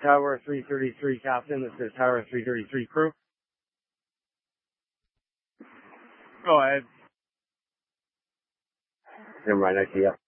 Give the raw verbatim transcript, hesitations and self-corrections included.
Tower three thirty-three, Captain. This is Tower three thirty-three crew. Go ahead. Never mind, I see ya.